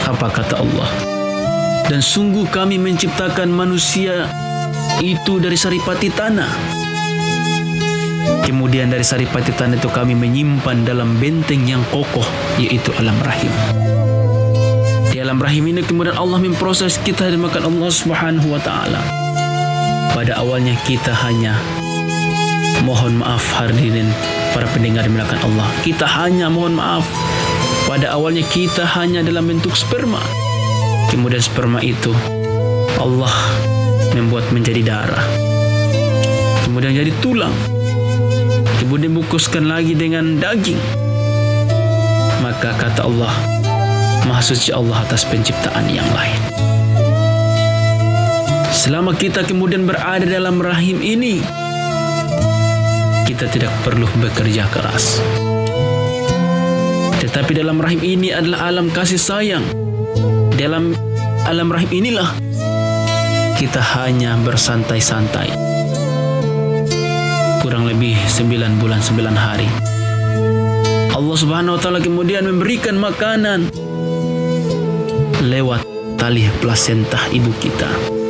Apa kata Allah? Dan sungguh kami menciptakan manusia itu dari saripati tanah. Kemudian dari saripati tanah itu kami menyimpan dalam benteng yang kokoh, yaitu alam rahim. Di alam rahim ini kemudian Allah memproses kita dimakan Allah Subhanahu wa ta'ala. Pada awalnya kita hanya, mohon maaf hadirin para pendengar dimuliakan Allah, kita hanya, mohon maaf, pada awalnya kita hanya dalam bentuk sperma. Kemudian sperma itu Allah membuat menjadi darah, kemudian jadi tulang, kemudian dibungkuskan lagi dengan daging. Maka kata Allah, Maha Suci Allah atas penciptaan yang lain. Selama kita kemudian berada dalam rahim ini, kita tidak perlu bekerja keras. Tetapi dalam rahim ini adalah alam kasih sayang. Dalam alam rahim inilah kita hanya bersantai-santai. Kurang lebih 9 bulan 9 hari. Allah Subhanahu wa ta'ala kemudian memberikan makanan lewat tali plasenta ibu kita.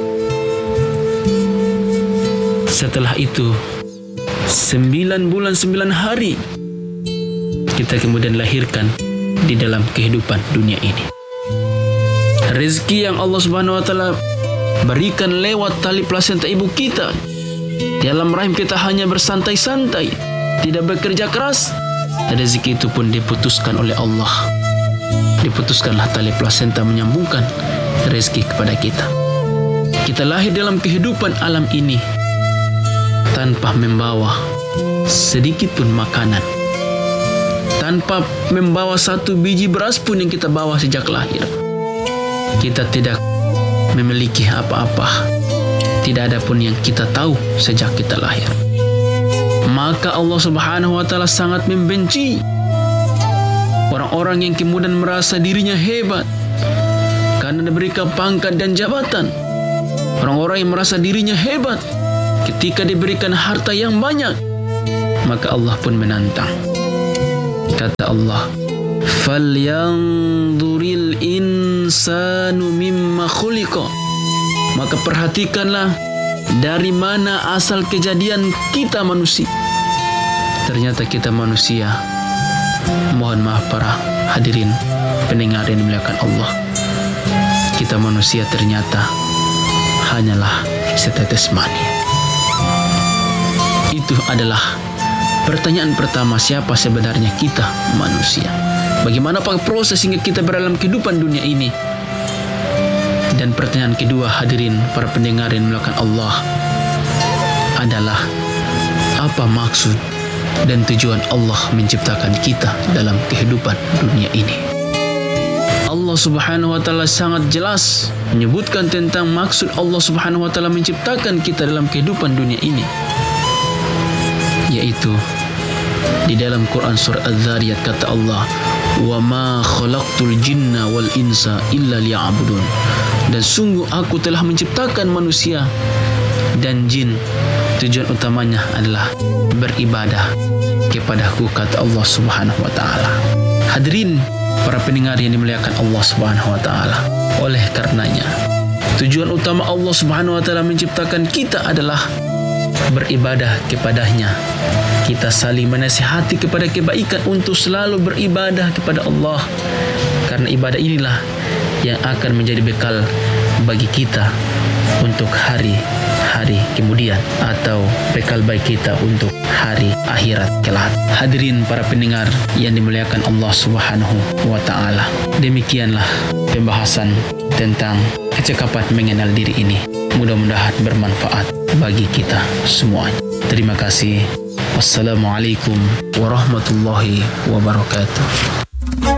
Setelah itu 9 bulan 9 hari kita kemudian lahirkan di dalam kehidupan dunia ini. Rezeki yang Allah Subhanahu wa ta'ala berikan lewat tali plasenta ibu kita, di dalam rahim kita hanya bersantai-santai, tidak bekerja keras. Rezeki itu pun diputuskan oleh Allah. Diputuskanlah tali plasenta menyambungkan rezeki kepada kita. Kita lahir dalam kehidupan alam ini tanpa membawa sedikit pun makanan, tanpa membawa satu biji beras pun yang kita bawa sejak lahir. Kita tidak memiliki apa-apa, tidak ada pun yang kita tahu sejak kita lahir. Maka Allah Subhanahu wa ta'ala sangat membenci orang-orang yang kemudian merasa dirinya hebat karena diberikan pangkat dan jabatan. Orang-orang yang merasa dirinya hebat ketika diberikan harta yang banyak, maka Allah pun menantang. Kata Allah, "Falyanzuril insanu mimma khuliqa." Maka perhatikanlah dari mana asal kejadian kita manusia. Ternyata kita manusia, mohon maaf para hadirin pendengar yang dimuliakan Allah, kita manusia ternyata hanyalah setetes mani. Itu adalah pertanyaan pertama, siapa sebenarnya kita manusia? Bagaimana proses hingga kita berada dalam kehidupan dunia ini? Dan pertanyaan kedua, hadirin para pendengar yang dimuliakan Allah, adalah apa maksud dan tujuan Allah menciptakan kita dalam kehidupan dunia ini? Allah Subhanahu wa ta'ala sangat jelas menyebutkan tentang maksud Allah Subhanahu wa ta'ala menciptakan kita dalam kehidupan dunia ini, yaitu di dalam Quran surah Az-Zariyat kata Allah, "Wa ma khalaqtul jinna wal insa illa liya'budun." Dan sungguh aku telah menciptakan manusia dan jin, tujuan utamanya adalah beribadah kepadaku, kata Allah Subhanahu wa ta'ala. Hadirin para pendengar yang dimuliakan Allah Subhanahu wa ta'ala, oleh karenanya tujuan utama Allah Subhanahu wa ta'ala menciptakan kita adalah beribadah kepadanya. Kita saling menasihati kepada kebaikan untuk selalu beribadah kepada Allah, karena ibadah inilah yang akan menjadi bekal bagi kita untuk hari-hari kemudian, atau bekal baik kita untuk hari akhirat kelak. Hadirin para pendengar yang dimuliakan Allah Subhanahu wa ta'ala, demikianlah pembahasan tentang kecekapan mengenal diri ini. Mudah-mudahan bermanfaat bagi kita semuanya. Terima kasih. Wassalamualaikum warahmatullahi wabarakatuh.